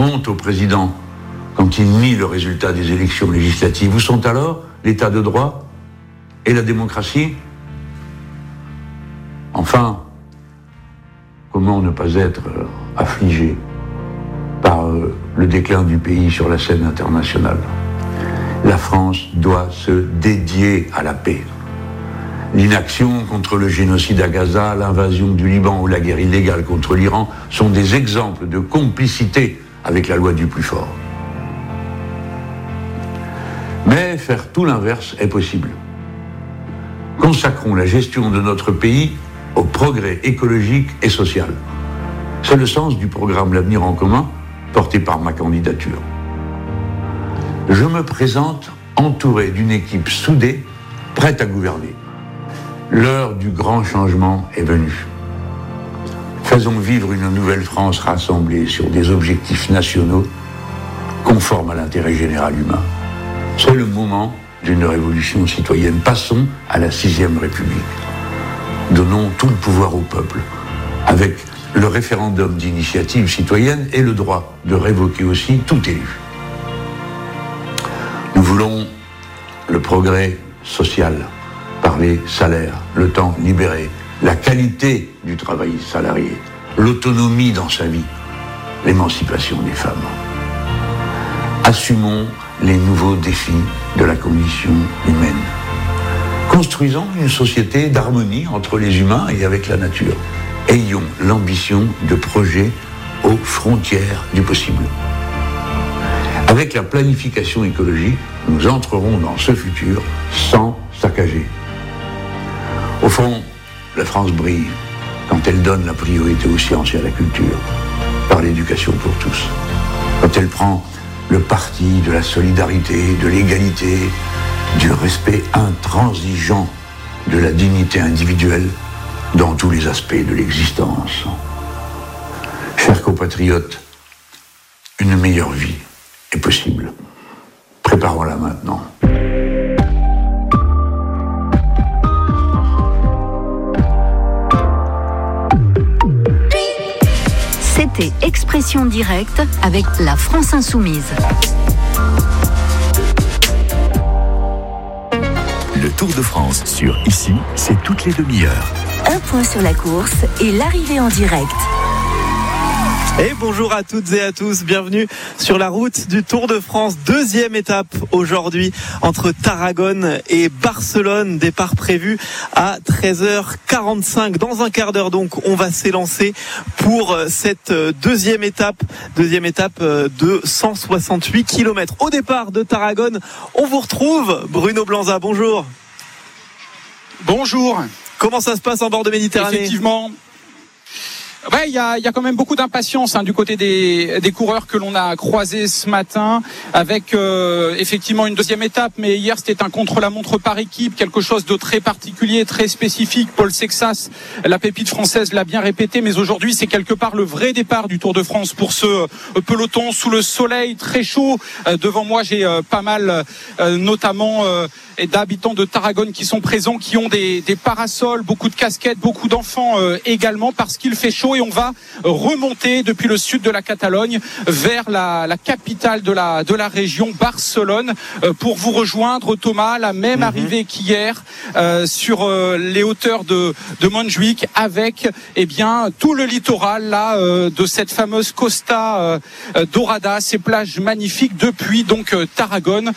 honte au président quand il nie le résultat des élections législatives. Où sont alors l'état de droit et la démocratie ? Enfin, comment ne pas être affligé par le déclin du pays sur la scène internationale ? La France doit se dédier à la paix. L'inaction contre le génocide à Gaza, l'invasion du Liban ou la guerre illégale contre l'Iran sont des exemples de complicité avec la loi du plus fort. Mais faire tout l'inverse est possible. Consacrons la gestion de notre pays au progrès écologique et social. C'est le sens du programme L'Avenir en commun, porté par ma candidature. Je me présente entouré d'une équipe soudée, prête à gouverner. L'heure du grand changement est venue. Faisons vivre une nouvelle France rassemblée sur des objectifs nationaux conformes à l'intérêt général humain. C'est le moment d'une révolution citoyenne. Passons à la 6e République. Donnons tout le pouvoir au peuple, avec le référendum d'initiative citoyenne et le droit de révoquer aussi tout élu. Nous voulons le progrès social par les salaires, le temps libéré, la qualité du travail salarié, l'autonomie dans sa vie, l'émancipation des femmes. Assumons les nouveaux défis de la condition humaine. Construisons une société d'harmonie entre les humains et avec la nature. Ayons l'ambition de projets aux frontières du possible. Avec la planification écologique, nous entrerons dans ce futur sans saccager. Au fond, la France brille quand elle donne la priorité aux sciences et à la culture, par l'éducation pour tous. Quand elle prend le parti de la solidarité, de l'égalité, du respect intransigeant de la dignité individuelle dans tous les aspects de l'existence. Chers compatriotes, une meilleure vie est possible. Préparons-la maintenant. C'était Expression directe avec la France Insoumise. Le Tour de France sur Ici, c'est toutes les demi-heures. Un point sur la course et l'arrivée en direct. Et bonjour à toutes et à tous, bienvenue sur la route du Tour de France. 2e étape aujourd'hui entre Tarragone et Barcelone. Départ prévu à 13h45. Dans un quart d'heure donc, on va s'élancer pour cette deuxième étape de 168 km. Au départ de Tarragone, on vous retrouve Bruno Blanza, bonjour. Bonjour. Comment ça se passe en bord de Méditerranée ? Effectivement. Ouais, il y a quand même beaucoup d'impatience du côté des coureurs que l'on a croisés ce matin, avec effectivement une deuxième étape. Mais hier, c'était un contre-la-montre par équipe, quelque chose de très particulier, très spécifique. Paul Sexas, la pépite française, l'a bien répété. Mais aujourd'hui, c'est quelque part le vrai départ du Tour de France pour ce peloton sous le soleil très chaud. Devant moi, j'ai pas mal, notamment d'habitants de Tarragone qui sont présents, qui ont des parasols, beaucoup de casquettes, beaucoup d'enfants également, parce qu'il fait chaud. Et on va remonter depuis le sud de la Catalogne vers la capitale de la région, Barcelone, pour vous rejoindre, Thomas. La même arrivée qu'hier sur les hauteurs de Montjuïc, avec tout le littoral là de cette fameuse Costa Dorada, ces plages magnifiques depuis donc Tarragone,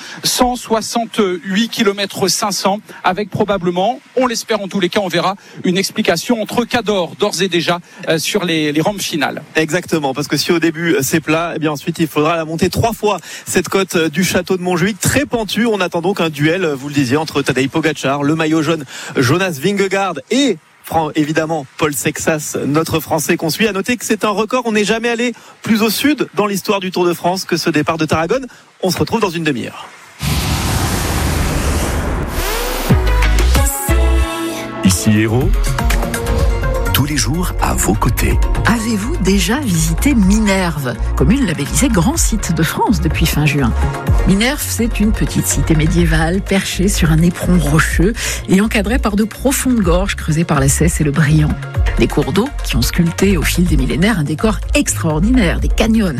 168 km 500, avec probablement, on l'espère en tous les cas, on verra une explication entre Cador d'ores et déjà sur les rampes finales. Exactement, parce que si au début c'est plat, ensuite il faudra la monter 3 fois cette côte du château de Montjuïc, très pentue. On attend donc un duel, vous le disiez, entre Tadej Pogačar, le maillot jaune Jonas Vingegaard et évidemment Paul Sexas, notre Français qu'on suit. À noter que c'est un record, on n'est jamais allé plus au sud dans l'histoire du Tour de France que ce départ de Tarragone. On se retrouve dans une demi-heure. Ici Héros, tous les jours à vos côtés. Avez-vous déjà visité Minerve, commune labellisée Grand Site de France depuis fin juin? Minerve, c'est une petite cité médiévale perchée sur un éperon rocheux et encadrée par de profondes gorges creusées par la Cesse et le Briand. Des cours d'eau qui ont sculpté au fil des millénaires un décor extraordinaire, des canyons